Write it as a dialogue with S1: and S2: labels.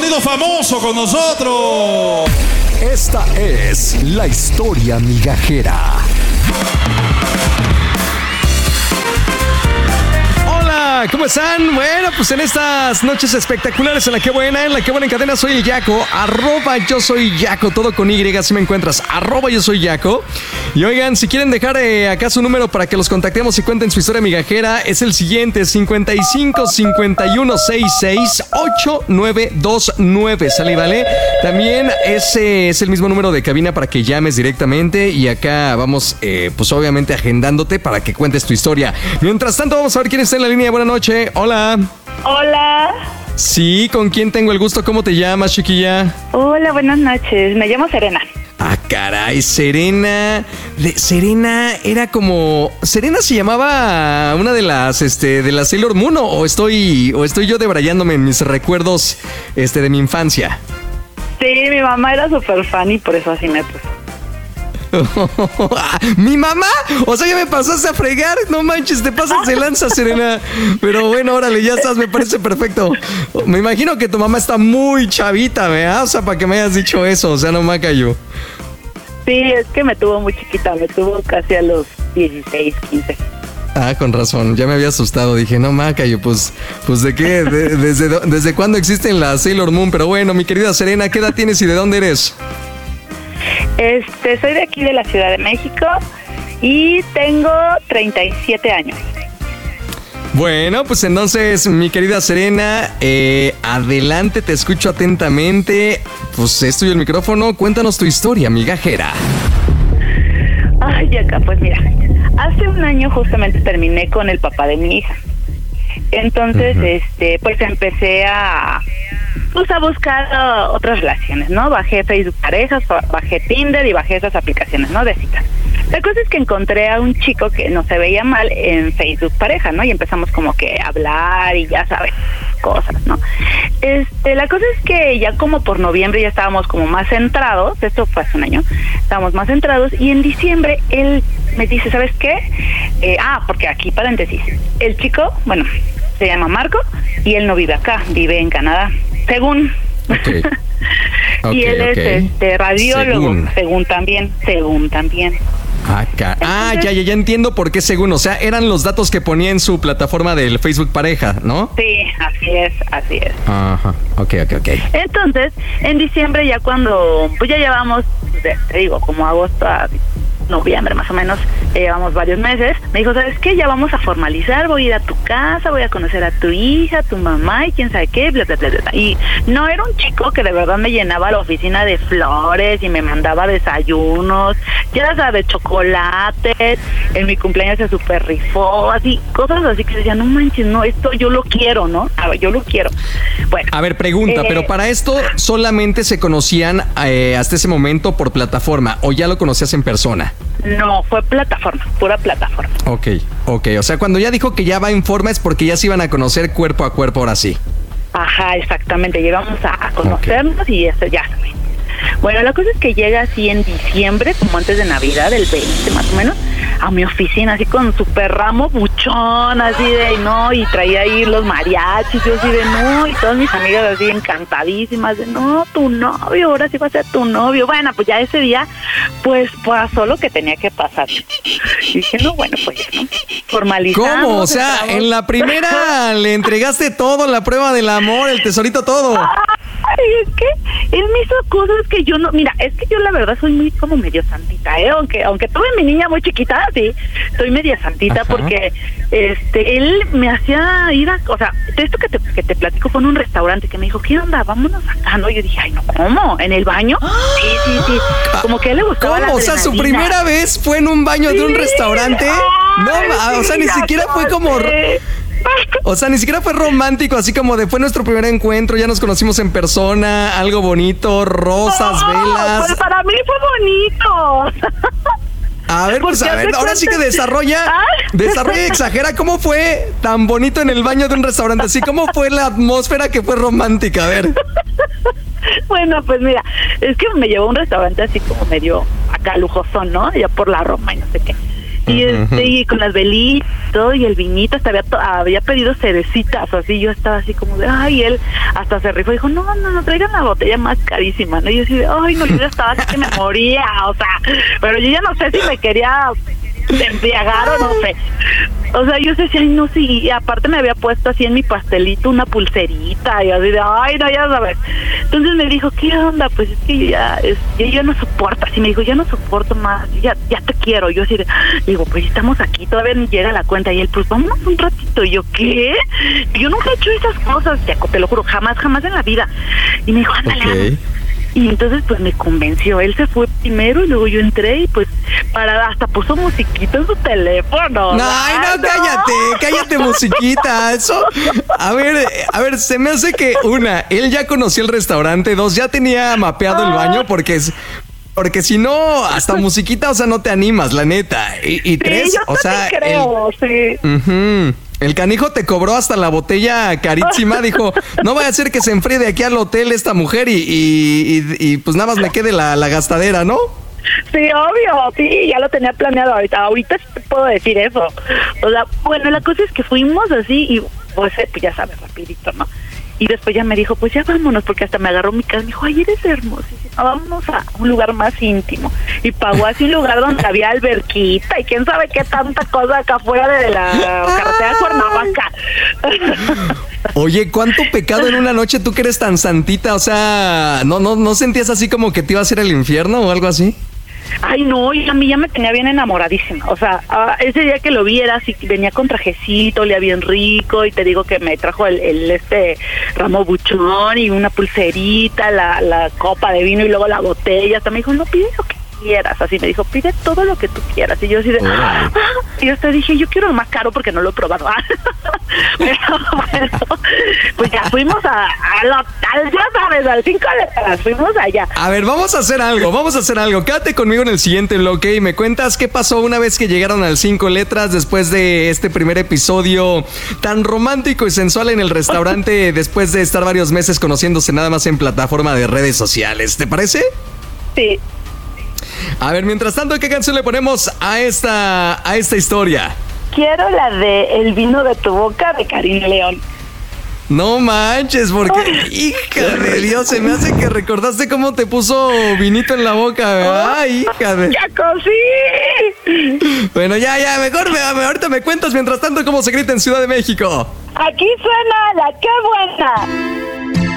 S1: sonido famoso con nosotros.
S2: Esta es la historia migajera. Hola, ¿cómo están? Bueno, pues en estas noches espectaculares en la que buena en cadena soy el Yaco, @yo soy Yaco, todo con Y, así me encuentras, @yo soy Yaco. Y oigan, si quieren dejar acá su número para que los contactemos y cuenten su historia migajera, es el siguiente, 55 51 66 8929, ¿sale y vale? También ese es el mismo número de cabina para que llames directamente y acá vamos, pues obviamente agendándote para que cuentes tu historia. Mientras tanto, vamos a ver quién está en la línea. Buenas noches, hola.
S3: Hola.
S2: Sí, ¿con quién tengo el gusto? ¿Cómo te llamas, chiquilla?
S3: Hola, buenas noches. Me llamo Serena.
S2: Ah, caray, Serena. Serena era como... ¿Serena se llamaba una de las Sailor Moon o estoy yo debrayándome en mis recuerdos de mi infancia?
S3: Sí, mi mamá era súper fan y por eso así me puso.
S2: ¿Mi mamá? O sea, ya me pasaste a fregar. No manches, te pasas de lanza, Serena. Pero bueno, órale, ya estás, me parece perfecto. Me imagino que tu mamá está muy chavita, ¿verdad? O sea, para que me hayas dicho eso, o sea, no me cayó.
S3: Sí, es que me tuvo muy chiquita, me tuvo casi a los 16, 15.
S2: Ah, con razón, ya me había asustado. Dije, no, Macayo, pues ¿de qué? ¿Desde cuándo existen las Sailor Moon? Pero bueno, mi querida Serena, ¿qué edad tienes y de dónde eres?
S3: Soy de aquí de la Ciudad de México y tengo 37 años.
S2: Bueno, pues entonces, mi querida Serena, adelante, te escucho atentamente. Pues es tuyo el micrófono, cuéntanos tu historia, migajera.
S3: Ay, acá, pues mira, hace un año justamente terminé con el papá de mi hija. Entonces, pues empecé a buscar otras relaciones, ¿no? Bajé Facebook Parejas, bajé Tinder y bajé esas aplicaciones, ¿no? De citas. La cosa es que encontré a un chico que no se veía mal en Facebook Pareja, ¿no? Y empezamos como que a hablar y ya sabes, cosas, ¿no? La cosa es que ya como por noviembre ya estábamos como más centrados, esto fue hace un año, estábamos más centrados y en diciembre él me dice, ¿sabes qué? Porque aquí paréntesis, el chico, bueno, se llama Marco y él no vive acá, vive en Canadá, según.
S2: Okay.
S3: Y él es radiólogo, según también.
S2: Entonces, ya entiendo por qué según, o sea, eran los datos que ponía en su plataforma del Facebook Pareja, ¿no?
S3: Sí, así es.
S2: Ajá, ok.
S3: Entonces, en diciembre ya cuando, pues ya llevamos, te digo, como agosto a noviembre más o menos, llevamos varios meses, me dijo, ¿sabes qué? Ya vamos a formalizar, voy a ir a tu casa, voy a conocer a tu hija, a tu mamá y quién sabe qué, bla, bla, bla, bla. Y no era un chico que de verdad me llenaba la oficina de flores y me mandaba desayunos, ya sabes, chocolates, en mi cumpleaños se super rifó, así, cosas así que decía, no manches, no, esto yo lo quiero, ¿no? Yo lo quiero. Bueno.
S2: A ver, pregunta, pero para esto solamente se conocían hasta ese momento por plataforma, ¿o ya lo conocías en persona?
S3: No, fue plataforma, pura plataforma.
S2: Ok, o sea, cuando ya dijo que ya va en forma es porque ya se iban a conocer cuerpo a cuerpo, ahora sí.
S3: Ajá, exactamente, llegamos a conocernos y eso ya saben. Bueno, la cosa es que llega así en diciembre, como antes de Navidad, el 20 más o menos, a mi oficina, así con super ramo buchón, así de, no, y traía ahí los mariachis, yo así de, no, y todas mis amigas así encantadísimas, de, no, tu novio, ahora sí va a ser tu novio. Bueno, pues ya ese día, pues pasó lo que tenía que pasar. Y dije, no, bueno, pues ya, ¿no? Formalizamos.
S2: ¿Cómo? O sea, en la primera le entregaste todo, la prueba del amor, el tesorito, todo.
S3: Ay, es que él me hizo cosas que yo no... Mira, es que yo la verdad soy muy como medio santita, aunque tuve mi niña muy chiquita, sí, soy media santita. Ajá. Porque él me hacía ir a... O sea, esto que te platico fue en un restaurante que me dijo, ¿qué onda? Vámonos acá, ¿no? Yo dije, ay, no, ¿cómo? ¿En el baño? Sí. Como que a él le gustaba.
S2: ¿Cómo? O sea, su primera vez fue en un baño de un restaurante.
S3: Ay,
S2: no, o sea, ni siquiera fue como... O sea, ni siquiera fue romántico, así como de fue nuestro primer encuentro, ya nos conocimos en persona, algo bonito, rosas, velas.
S3: Pues para mí fue bonito.
S2: A ver, pues a ver, ahora sí que desarrolla y exagera. ¿Cómo fue tan bonito en el baño de un restaurante? Así, ¿cómo fue la atmósfera que fue romántica? A ver.
S3: Bueno, pues mira, es que me llevó a un restaurante así como medio acá lujosón, ¿no? Ya por la Roma y no sé qué. Y con las velitas y todo, y el vinito, hasta había pedido cerecitas, así. Yo estaba así como de, ay, él hasta se rifó y dijo, no, traigan la botella más carísima, ¿no? Y yo así de, ay, no, yo ya estaba así que me moría, o sea, pero yo ya no sé si me quería embriagar o no sé. O sea, yo decía, ay, no, sí, y aparte me había puesto así en mi pastelito una pulserita, y así de, ay, no, ya sabes. Entonces me dijo, ¿qué onda? Pues es que yo no soporto, así me dijo, ya no soporto más, ya te quiero. Yo así de, digo, pues estamos aquí, todavía ni llega la cuenta, y él, pues vámonos un ratito. Y yo, ¿qué? Yo nunca he hecho esas cosas, Jaco, te lo juro, jamás en la vida. Y me dijo, ándale. Okay. Y entonces pues me convenció, él se fue primero y luego yo entré y pues hasta puso musiquita en su teléfono.
S2: Ay, no, cállate musiquita, eso. A ver, se me hace que él ya conocía el restaurante, 2, ya tenía mapeado el baño porque si no, hasta musiquita, o sea, no te animas, la neta. Y 3,
S3: yo
S2: o sea,
S3: creo, sí.
S2: El canijo te cobró hasta la botella carísima, dijo, no vaya a ser que se enfríe de aquí al hotel esta mujer y pues nada más me quede la gastadera, ¿no?
S3: Sí, obvio, sí, ya lo tenía planeado ahorita sí te puedo decir eso. O sea, bueno, la cosa es que fuimos así y pues ya sabes, rapidito, ¿no? Y después ya me dijo, pues ya vámonos, porque hasta me agarró mi casa, me dijo, ay, eres hermosísima, vámonos a un lugar más íntimo. Y pagó así un lugar donde había alberquita y quién sabe qué tanta cosa acá afuera de la carretera de Cuernavaca.
S2: Oye, ¿cuánto pecado en una noche tú que eres tan santita? O sea, ¿no sentías así como que te ibas a ir al infierno o algo así?
S3: Ay, no, y a mí ya me tenía bien enamoradísima. O sea, ese día que lo vi era así, venía con trajecito, olía bien rico, y te digo que me trajo el ramo buchón y una pulserita, la copa de vino y luego la botella. Hasta me dijo, no, pide lo que quieras. Así me dijo, pide todo lo que tú quieras. Y yo así de, y yo hasta dije, yo quiero lo más caro porque no lo he probado. Pero bueno, pues ya fuimos ya sabes, al 5 letras, fuimos allá.
S2: A ver, vamos a hacer algo. Quédate conmigo en el siguiente bloque y me cuentas qué pasó una vez que llegaron al 5 letras después de este primer episodio tan romántico y sensual en el restaurante después de estar varios meses conociéndose nada más en plataforma de redes sociales. ¿Te parece?
S3: Sí.
S2: A ver, mientras tanto, ¿qué canción le ponemos a esta historia?
S3: Quiero la de El vino de tu boca de Karim León.
S2: No manches, porque, hija de Dios, se me hace que recordaste cómo te puso vinito en la boca, ¿verdad? Hija de...
S3: ¡Yaco, sí!
S2: Bueno, ya, mejor ahorita me cuentas mientras tanto cómo se grita en Ciudad de México.
S3: Aquí suena la Qué Buena.